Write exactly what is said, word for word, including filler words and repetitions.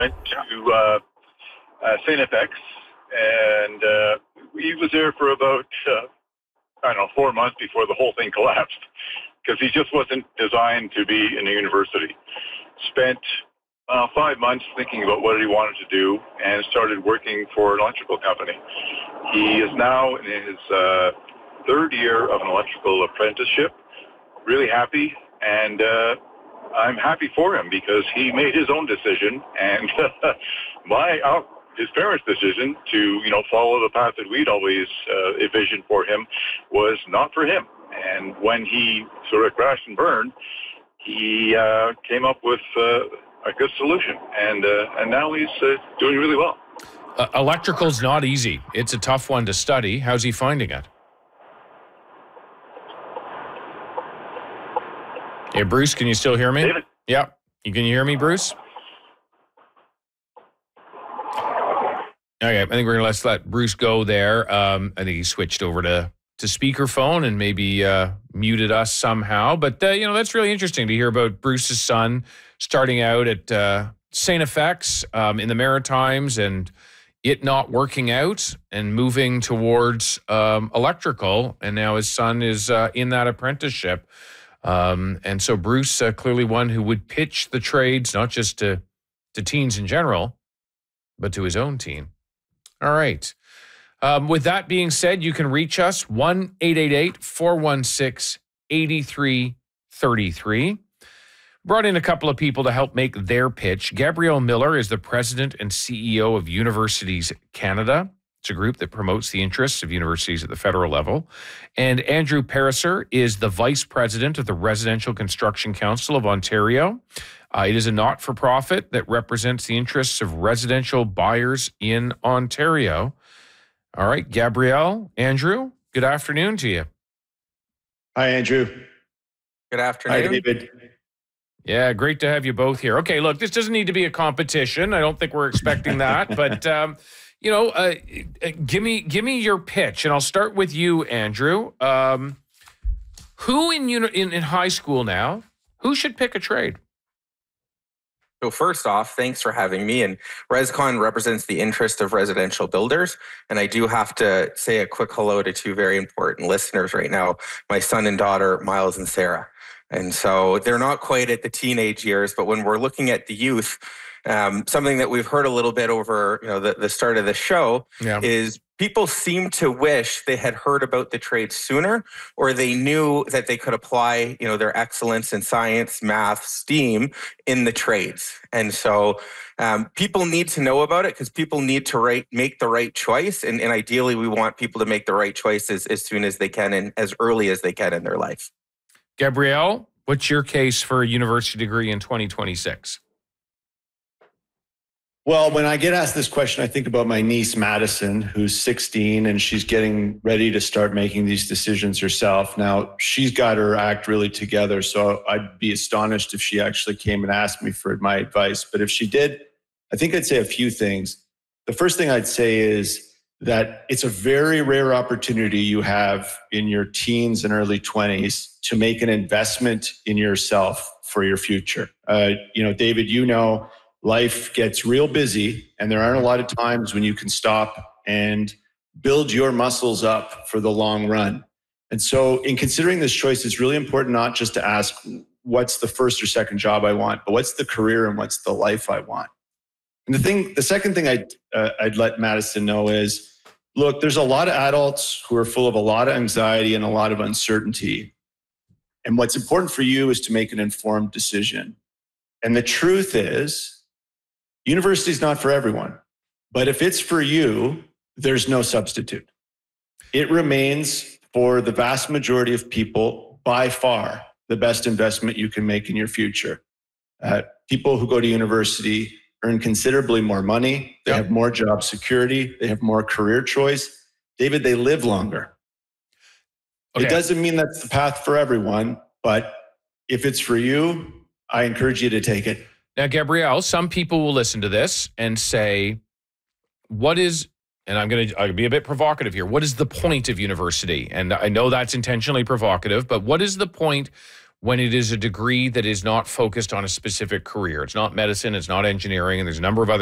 went to uh, uh, Saint F X, and uh, he was there for about, uh, I don't know, four months before the whole thing collapsed, because he just wasn't designed to be in a university. Spent uh, five months thinking about what he wanted to do and started working for an electrical company. He is now in his uh, third year of an electrical apprenticeship, really happy, and uh, I'm happy for him because he made his own decision, and my uh, his parents' decision to you know follow the path that we'd always uh, envisioned for him was not for him. And when he sort of crashed and burned, he uh, came up with uh, a good solution, and uh, and now he's uh, doing really well. Uh, electrical's not easy. It's a tough one to study. How's he finding it? Hey, Bruce, can you still hear me? David? Yeah. You Can you hear me, Bruce? Okay, I think we're going to let's let Bruce go there. Um, I think he switched over to, to speakerphone and maybe uh, muted us somehow. But, uh, you know, that's really interesting to hear about Bruce's son starting out at uh, Saint F X um, in the Maritimes and it not working out and moving towards um, electrical. And now his son is uh, in that apprenticeship. Um, and so Bruce, uh, clearly one who would pitch the trades, not just to, to teens in general, but to his own teen. All right. Um, with that being said, you can reach us, one eight eight eight, four one six, eight three three three. Brought in a couple of people to help make their pitch. Gabrielle Miller is the president and C E O of Universities Canada. It's a group that promotes the interests of universities at the federal level. And Andrew Pariser is the vice president of the Residential Construction Council of Ontario. Uh, it is a not-for-profit that represents the interests of residential buyers in Ontario. All right, Gabrielle, Andrew, good afternoon to you. Hi, Andrew. Good afternoon. Hi, David. Yeah, great to have you both here. Okay, look, this doesn't need to be a competition. I don't think we're expecting that, but... Um, You know, uh, give me give me your pitch, and I'll start with you, Andrew. Um, who in, uni- in in high school now, who should pick a trade? So first off, thanks for having me. And ResCon represents the interest of residential builders. And I do have to say a quick hello to two very important listeners right now, my son and daughter, Miles and Sarah. And so they're not quite at the teenage years, but when we're looking at the youth, Um, something that we've heard a little bit over, you know, the, the start of the show yeah. is people seem to wish they had heard about the trade sooner, or they knew that they could apply, you know, their excellence in science, math, STEAM in the trades. And so um, people need to know about it because people need to right, make the right choice. And, and ideally, we want people to make the right choices as soon as they can and as early as they can in their life. Gabrielle, what's your case for a university degree in twenty twenty-six? Well, when I get asked this question, I think about my niece, Madison, who's sixteen, and she's getting ready to start making these decisions herself. Now, she's got her act really together, so I'd be astonished if she actually came and asked me for my advice. But if she did, I think I'd say a few things. The first thing I'd say is that it's a very rare opportunity you have in your teens and early twenties to make an investment in yourself for your future. Uh, you know, David, you know, life gets real busy, and there aren't a lot of times when you can stop and build your muscles up for the long run. And so in considering this choice, it's really important not just to ask, what's the first or second job I want, but what's the career and what's the life I want? And the thing, the second thing I'd, uh, I'd let Madison know is, look, there's a lot of adults who are full of a lot of anxiety and a lot of uncertainty. And what's important for you is to make an informed decision. And the truth is, university is not for everyone, but if it's for you, there's no substitute. It remains for the vast majority of people, by far, the best investment you can make in your future. Uh, people who go to university earn considerably more money. They yep. have more job security. They have more career choice. David, they live longer. Okay. It doesn't mean that's the path for everyone, but if it's for you, I encourage you to take it. Now, Gabrielle, some people will listen to this and say, what is, and I'm going to be a bit provocative here, what is the point of university? And I know that's intentionally provocative, but what is the point when it is a degree that is not focused on a specific career. It's not medicine, it's not engineering, and there's a number of other